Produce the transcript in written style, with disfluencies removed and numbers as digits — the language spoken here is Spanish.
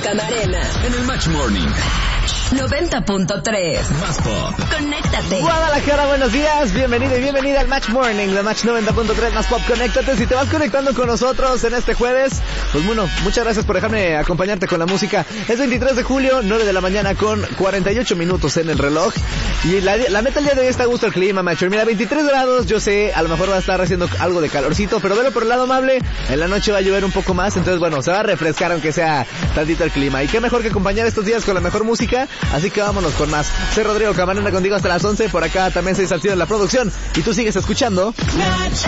Camarena. En el Match Morning. 90.3. Más pop. Conéctate. Guadalajara, buenos días. Bienvenido y bienvenida al Match Morning de Match 90.3 Más Pop. Conéctate. Si te vas conectando con nosotros en este jueves, pues bueno, muchas gracias por dejarme acompañarte con la música. Es 23 de julio, 9 de la mañana con 48 minutos en el reloj. Y la neta, el día de hoy está a gusto el clima, macho. Mira, 23 grados, yo sé, a lo mejor va a estar haciendo algo de calorcito, pero velo por el lado amable. En la noche va a llover un poco más, entonces bueno, se va a refrescar aunque sea tantito el clima. Y qué mejor que acompañar estos días con la mejor música. Así que vámonos con más. Soy Rodrigo Camarena contigo hasta las 11. Por acá también soy Salcido en la producción. Y tú sigues escuchando